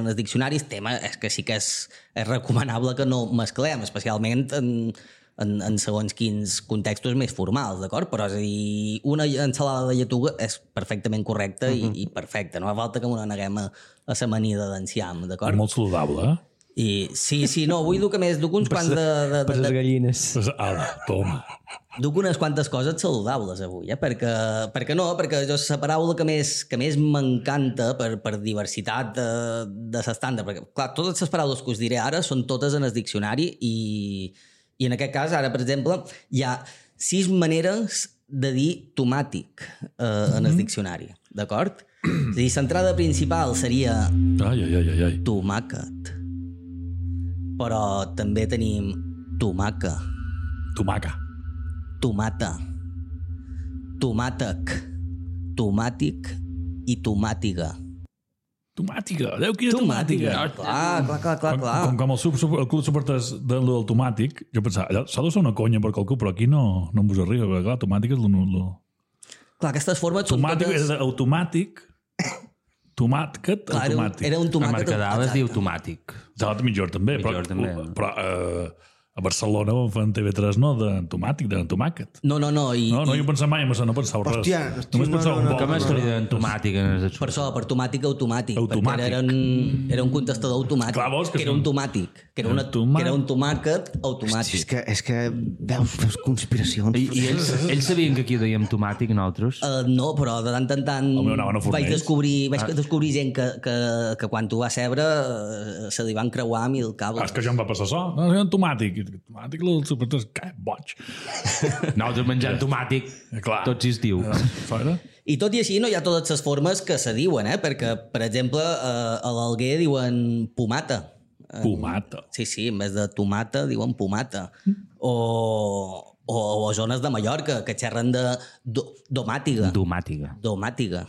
en els diccionaris, tema és que sí que és recomanable que no mesclem, especialment en segons quins contextos més formals, d'acord? Però és a dir, una ensalada de lletuga és perfectament correcta i perfecta. No fa falta que m'ho neguem a l'amanida d'enciam, d'acord? I molt saludable, I sí, no, avui duc uns quants Per les gallines. Ala, toma. Duc unes quantes coses saludables avui, perquè jo la paraula que més m'encanta per diversitat de l'estàndard, perquè clar, totes les paraules que us diré ara són totes en el diccionari i en aquest cas, ara, per exemple, hi ha 6 maneres de dir tomàtic en el diccionari, d'acord? És a dir, l'entrada principal seria Ai. tomàquet, però també tenim tomaca, Tomaca. tomata, tomàtec, tomàtic i tomàtiga. Tomàtica, adeu, quina tomàtica. Clar. Com el club suporters del tomàtic, jo pensava, allà s'ha de ser una conya per qualcú, però aquí no em vos arriba, perquè clar, tomàtic és Clar, aquestes formes són tomàtic totes... és automàtic, tomàquet, Clar, automàtic. era un A tomàquet... Mercadal es exacte. diu tomàtic. Gelat mitjor també, però a Barcelona ho fan TV3 no de tomàtic, de tomàquet. No, No, jo pensava mai en això, no pensava res. Hòstia, Només pensava en vol. Com és que li diuen tomàtic en els Per això, per tomàtic automàtic, Automàtic. perquè era un contestador automàtic, Clar, vols que que era un tomàtic, que era un tomàquet automàtic. És que veus conspiracions. I ells sabien que aquí dèiem tomàtic, nosaltres? No, però de tant en tant meu anaven a vaig Fornells. descobrir gent que quan tu vas sebre se li van creuar amb el cable. És que això em va passar això. No, era un tomàtic. Tomàtic, el supertès, que boig. Nosaltres menjant tomàtic, Clar. tot s'estiu. Això era? I tot i així no hi ha totes les formes que se diuen, perquè, per exemple, a l'Alguer diuen pomata. Pomata. Sí, en vez de tomata diuen pomata. O zones de Mallorca que xerren de domàtiga. Domàtica. Domàtiga.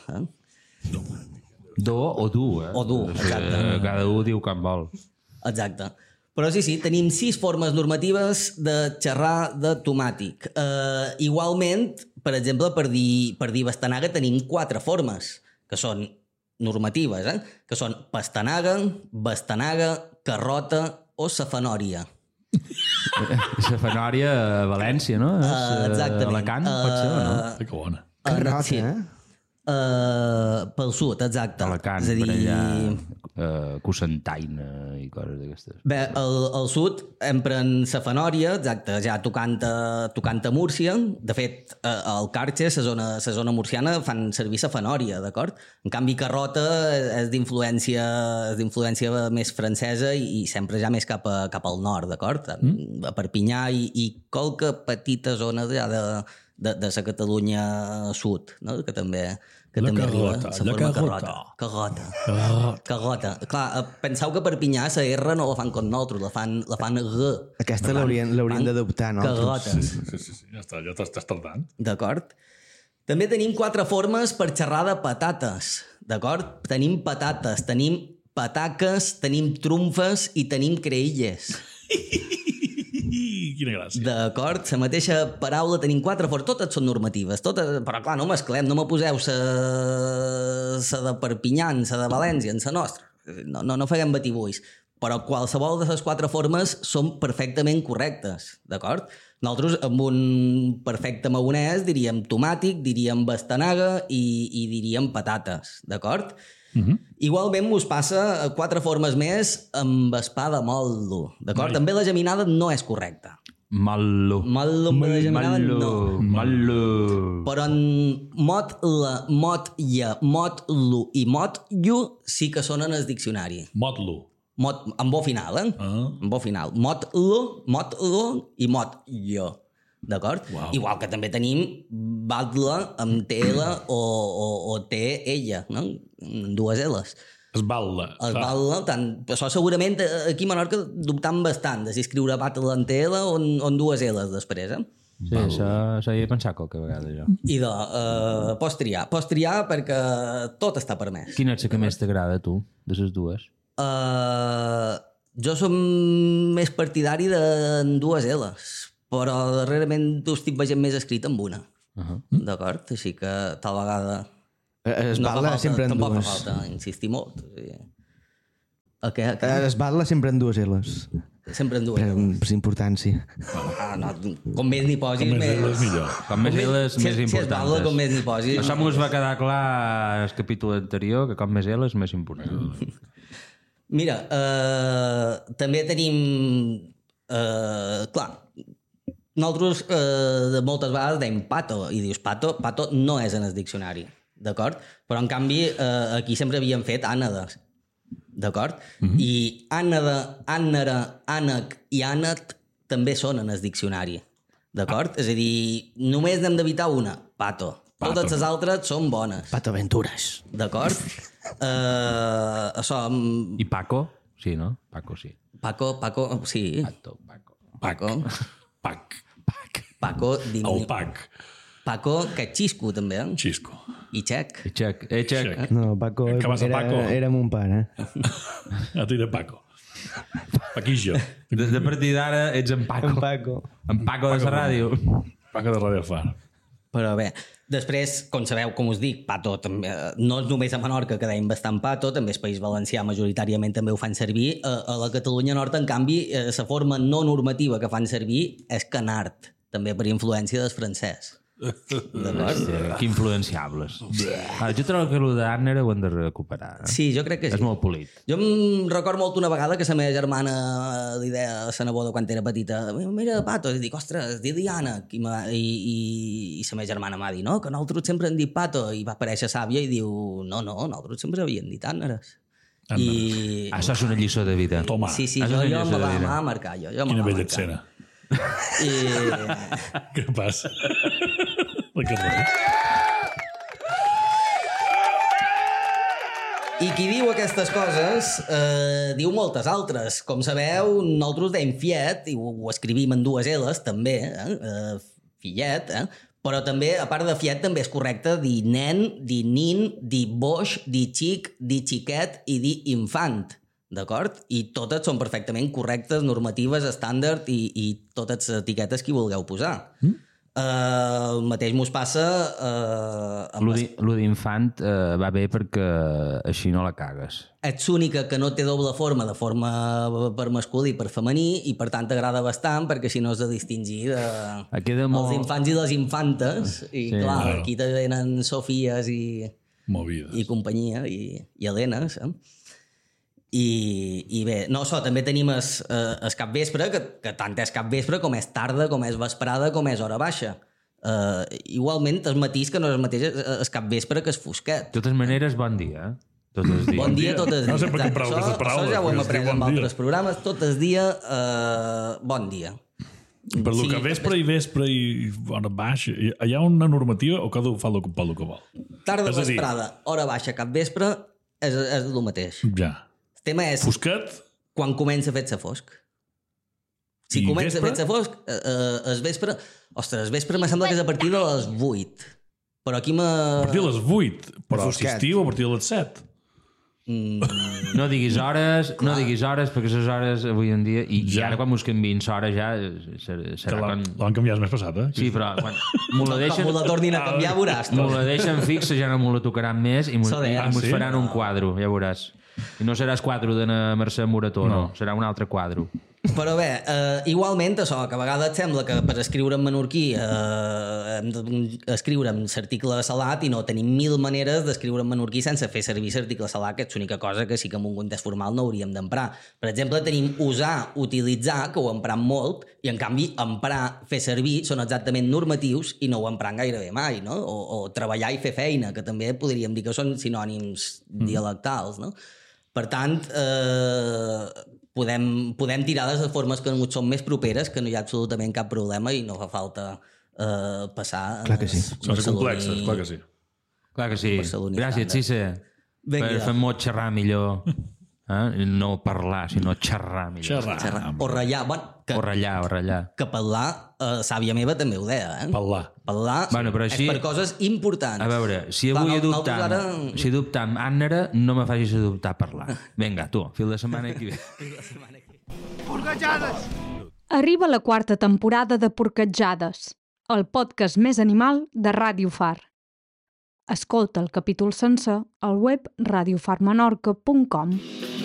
Do o du, O du, exacte. Cada un diu com vol. Exacte. Però sí, tenim 6 formes normatives de xerrar de tomàtic. Igualment, per exemple, per dir bastanaga tenim 4 formes, que són normatives, que són pastanaga, bastanaga, carrota o safanòria. La fanòria a València, no? Exactament. Alacant, pot ser, o no? Que bona. Carrota, Sí. Pel sud, exacte. Alacant, És a dir, per allà, Cocentaina i coses d'aquestes. bé, al sud empren safanòria, exacte, ja tocant a Múrcia. De fet, al Carxe, la zona murciana, fan servir safanòria, d'acord? En canvi, carrota és d'influència més francesa i sempre ja més cap al nord, d'acord? A Perpinyà i qualque petita zona de la Catalunya sud, no? que també arriba la forma carrota. Clar, penseu que a Perpinyà la R no la fan com nosaltres, la fan G. Aquesta l'hauríem d'adoptar, no? Carrotes. Sí, ja estàs tardant. D'acord? També tenim 4 formes per xerrar de patates, d'acord? Tenim patates, tenim pataques, tenim trumfes i tenim creïlles. Quina gràcia. D'acord? La mateixa paraula tenim 4 formes, totes són normatives, però clar, no mesclem, no me poseu la de Perpinyà, la de València, en la nostra. No farem batibuis. Però qualsevol de les 4 formes són perfectament correctes, d'acord? Nosaltres, amb un perfecte maonès, diríem tomàtic, diríem bastanaga i diríem patates, d'acord? Igualment us passa 4 formes més amb espada mollo, d'acord? També la geminada no és correcta. Mallo. Mallo amb la geminada no. Mallo. Però en mot la, mot ja, mot lu i mot llu sí que són en el diccionari. Motlo. Amb bo final, Amb bo final. Mot lu i mot llo. D'acord? Wow. Igual que també tenim batla amb TL o T, ella, no? Amb 2 L's. Esbalda. Batla, tant... Això segurament aquí a Menorca dubtant bastant de si escriure batla amb TL o amb 2 L's després, Sí, això hi he pensat qualque vegada, jo. I pots triar perquè tot està permès. Quina és la que més t'agrada, tu, de les dues? Jo som més partidari de 2 L's, però darrerament ho estic veient més escrit amb una. D'acord? Així que tal vegada... Es parla sempre en tampoc dues. fa falta insistir molt. Es batla sempre en dues L's. Sempre en dues. Per importància. No, com més n'hi posis, Com més és millor. Com més L's, més Si es parla, com importants. més n'hi posis. Això mos va quedar clar al capítol anterior, que com més L's, més important. Mira, també tenim... clar, nosaltres moltes vegades dèiem pato, i dius pato no és en el diccionari, d'acord? Però en canvi aquí sempre havíem fet ànades, d'acord? I ànada, ànera, ànec i ànec també són en el diccionari, d'acord? És a dir, només n'hem d'evitar una, pato. Totes les altres són bones, Pato Aventures. d'acord? Això... I Paco? Sí, no? Paco, sí. Paco, sí. Paco. Paco. Paco, El Pac. Paco, que xisco, també, eh? Xisco. I xec. Xec. Xec. No, Paco, Que vas a Paco. era mon pare. A tu de Paco. Paquillo. De partir d'ara ets en Paco. En Paco. En Paco de la ràdio. Paco de Radio Far. Però bé, després, com sabeu, com us dic, pato també, no és només a Menorca que deim bastant pato, també el País Valencià majoritàriament també ho fan servir. A la Catalunya Nord, en canvi, la forma no normativa que fan servir és canard, també per influència del francès. D'acord? Que influenciables. Jo trobo que el d'Anner ho hem de recuperar. Sí, jo crec que sí. És molt polit. Jo em record molt una vegada que la meva germana li deia a la neboda quan era petita, mira, pato, i dic, ostres, di Diana, i la meva germana m'ha dit, no, que nosaltres sempre hem dit pato, i va aparèixer sàvia i diu, no, nosaltres sempre havíem dit àneres. I... Això és una lliçó de vida. Toma. Sí, Això és una jo lliçó me de vida. va marcar, jo me Quina va bella marcar. escena. I... Què passa? La carrera. I qui diu aquestes coses diu moltes altres. Com sabeu, nosaltres dèiem fiet, i ho escrivim en dues L's, també, fillet, però també, a part de fiet, també és correcte dir nen, dir nin, dir boix, dir xic, dir xiquet i dir infant, d'acord? I totes són perfectament correctes, normatives, estàndard i totes les etiquetes que hi vulgueu posar. El mateix mos passa amb Lo d'infant va bé perquè així no la cagues. ets l'única que no té doble forma, de forma per masculí i per femení, i per tant t'agrada bastant perquè així no has de distingir Queda molt... els infants i les infantes, i Sí, clar, claro. aquí tenen Sofies Movides. i companyia, i Helenes, I bé, no, això, també tenim el capvespre, que tant és capvespre com és tarda, com és vesprada, com és hora baixa. Igualment, el matí que no és el mateix el capvespre que és fosquet. De totes maneres, bon dia. Tots els dies. Bon dia, tot el dia. No sé per què Exacte. emprau aquestes paraules, Això ja ho hem perquè es après diu en bon dia. altres programes. Tot el dia, bon dia. Per lo que vespre i hora baixa, hi ha una normativa o cada un fa el que vol? Tarda, És a dir- vesprada, hora baixa, capvespre, és el mateix. Ja. El tema és Fosquet? quan comença a fer-se fosc. Si I comença a vespre? fer-se fosc, el vespre... Ostres, el vespre me sembla que és a partir de les 8. Però aquí A partir de les 8, però si Fosquet. estiu a partir de les 7. No diguis hores, perquè les hores avui en dia... I ara quan mos canviïn l'hora ja Que serà quan... l'han canviat el mes passat, eh? Sí, però quan m'ho la Com deixen... la tornin a canviar, veuràs. M'ho la deixen fixa, ja no m'ho la tocaran més i mos Això deia. mos sí? faran un quadro, ja veuràs. I no seràs quadro de na Mercè Morató, no. Serà un altre quadro. Però bé, igualment això, que a vegades et sembla que per escriure en menorquí hem d'escriure en l'article salat i no tenim mil maneres d'escriure en menorquí sense fer servir l'article salat, que és l'única cosa que sí que en un context formal no hauríem d'emprar. Per exemple, tenim usar, utilitzar, que ho empram molt, i en canvi emprar, fer servir, són exactament normatius i no ho empram gairebé mai, no? O treballar i fer feina, que també podríem dir que són sinònims dialectals, no? Per tant, podem tirar de les formes que ens són més properes, que no hi ha absolutament cap problema i no fa falta passar... Clar que sí. Sense complexes, clar que sí. Clar que sí. Barceloní Gràcies, estàndard. Cisse. Vinga. Per fer-m'ho xerrar millor. No parlar, sinó xerrar millor. Xerrar. O ratllar, bueno, O ratllar. que parlar, sàvia meva també ho deia, Parlar. Parlar Bueno, però així- és per coses importants. A veure, si Clar, avui nosaltres adoptam, si adoptam Ànnera, no me facis adoptar parlar. Vinga, tu, fil de setmana i aquí ve. Arriba la quarta temporada de Porquetjades, el podcast més animal de Ràdio Far. Escolta el capítol sencer al web radiofarmenorca.com.